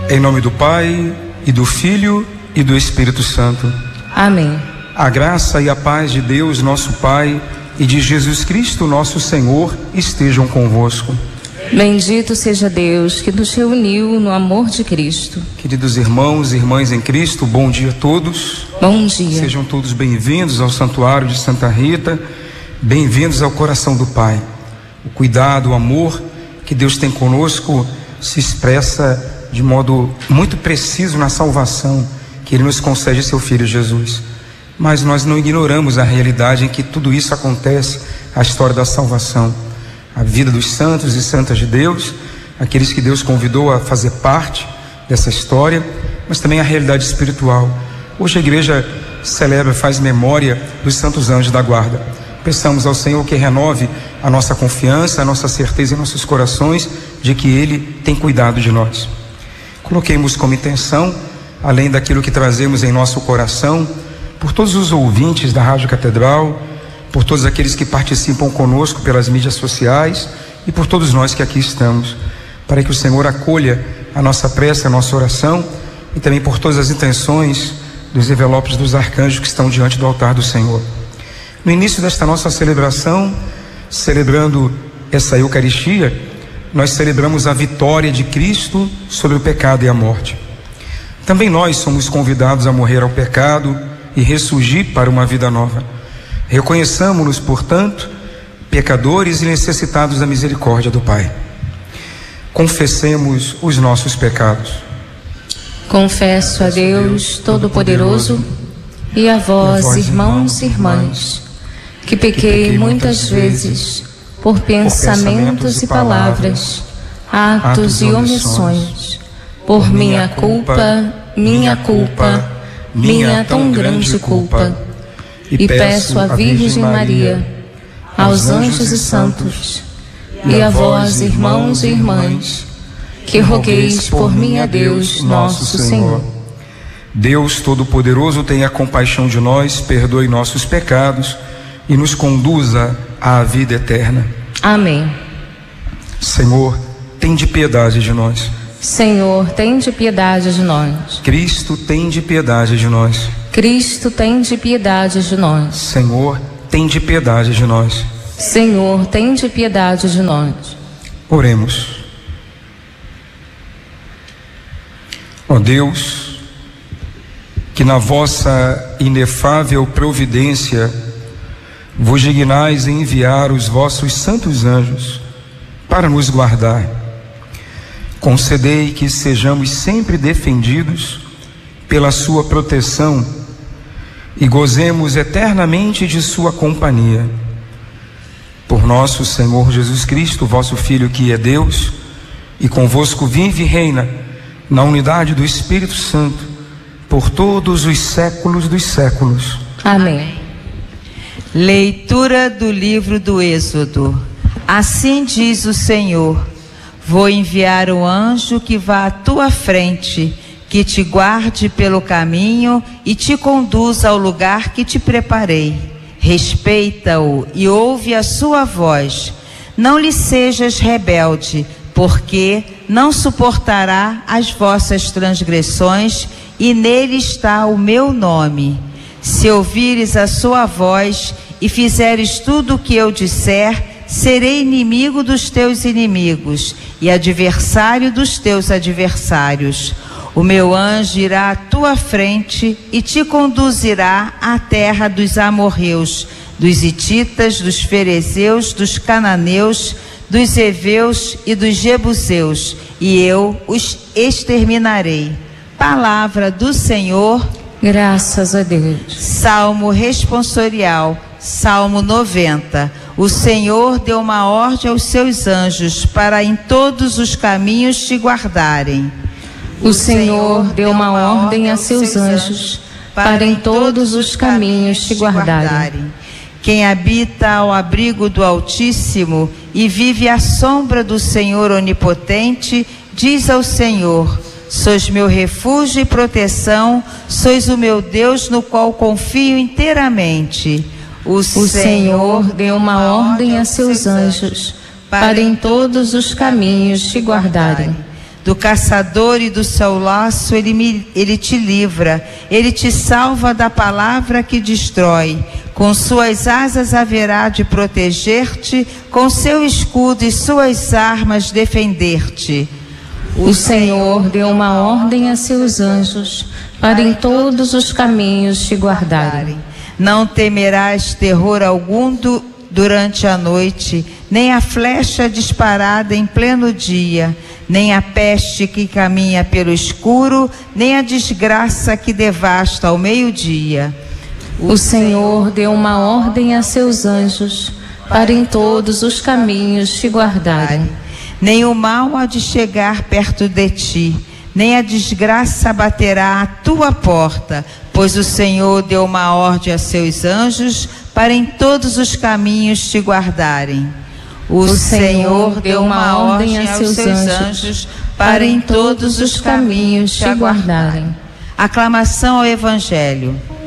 Em nome do Pai, e do Filho, e do Espírito Santo. Amém. A graça e a paz de Deus, nosso Pai, e de Jesus Cristo, nosso Senhor, estejam convosco. Bendito seja Deus que nos reuniu no amor de Cristo. Queridos irmãos e irmãs em Cristo, bom dia a todos. Bom dia. Sejam todos bem-vindos ao Santuário de Santa Rita, bem-vindos ao coração do Pai. O cuidado, o amor que Deus tem conosco se expressa de modo muito preciso na salvação que Ele nos concede seu Filho Jesus. Mas nós não ignoramos a realidade em que tudo isso acontece, a história da salvação, a vida dos santos e santas de Deus, aqueles que Deus convidou a fazer parte dessa história, mas também a realidade espiritual. Hoje a igreja celebra, faz memória dos santos anjos da guarda. Peçamos ao Senhor que renove a nossa confiança, a nossa certeza em nossos corações de que Ele tem cuidado de nós. Coloquemos como intenção, além daquilo que trazemos em nosso coração, por todos os ouvintes da Rádio Catedral, por todos aqueles que participam conosco pelas mídias sociais e por todos nós que aqui estamos, para que o Senhor acolha a nossa prece, a nossa oração, e também por todas as intenções dos envelopes dos arcanjos que estão diante do altar do Senhor. No início desta nossa celebração, celebrando essa Eucaristia, nós celebramos a vitória de Cristo sobre o pecado e a morte. Também nós somos convidados a morrer ao pecado e ressurgir para uma vida nova. Reconheçamos-nos, portanto, pecadores e necessitados da misericórdia do Pai. Confessemos os nossos pecados. Confesso a Deus Todo-Poderoso e a vós, irmãos e irmãs, que pequei muitas vezes por pensamentos e palavras, atos e omissões, por minha culpa, minha tão grande culpa. E peço à Virgem Maria, aos anjos e santos, e a vós, irmãos e irmãs, que rogueis por mim a Deus, nosso Senhor. Deus Todo-Poderoso, tenha compaixão de nós, perdoe nossos pecados e nos conduza à vida eterna. Amém. Senhor, tende piedade de nós. Senhor, tende piedade de nós. Cristo, tende piedade de nós. Cristo, tende piedade de nós. Senhor, tende piedade de nós. Senhor, tende piedade de nós. Oremos. Ó Deus, que na vossa inefável providência vos dignais em enviar os vossos santos anjos para nos guardar. Concedei que sejamos sempre defendidos pela sua proteção e gozemos eternamente de sua companhia. Por nosso Senhor Jesus Cristo, vosso Filho, que é Deus, e convosco vive e reina na unidade do Espírito Santo, por todos os séculos dos séculos. Amém. Leitura do livro do Êxodo. Assim diz o Senhor: vou enviar um anjo que vá à tua frente, que te guarde pelo caminho e te conduza ao lugar que te preparei. Respeita-o e ouve a sua voz. Não lhe sejas rebelde, porque não suportará as vossas transgressões, e nele está o meu nome. Se ouvires a sua voz e fizeres tudo o que eu disser, serei inimigo dos teus inimigos e adversário dos teus adversários. O meu anjo irá à tua frente e te conduzirá à terra dos amorreus, dos hititas, dos ferezeus, dos cananeus, dos heveus e dos jebuseus, e eu os exterminarei. Palavra do Senhor. Graças a Deus. Salmo responsorial, Salmo 90. O Senhor deu uma ordem aos seus anjos para em todos os caminhos te guardarem. O Senhor deu uma ordem a seus anjos para em todos os caminhos te guardarem. Quem habita ao abrigo do Altíssimo e vive à sombra do Senhor Onipotente, diz ao Senhor: sois meu refúgio e proteção, sois o meu Deus no qual confio inteiramente. O Senhor deu uma ordem a seus anjos para em todos os caminhos te guardarem. Do caçador e do seu laço ele te livra. Ele te salva da palavra que destrói. Com suas asas haverá de proteger-te, com seu escudo e suas armas defender-te. O Senhor deu uma ordem a seus anjos, para em todos os caminhos te guardarem. Não temerás terror algum durante a noite, nem a flecha disparada em pleno dia, nem a peste que caminha pelo escuro, nem a desgraça que devasta ao meio-dia. O Senhor deu uma ordem a seus anjos, para em todos os caminhos te guardarem. Nem o mal há de chegar perto de ti, nem a desgraça baterá à tua porta, pois o Senhor deu uma ordem a seus anjos, para em todos os caminhos te guardarem. O Senhor deu uma ordem a seus anjos, para em todos os caminhos te guardarem. Aclamação ao Evangelho.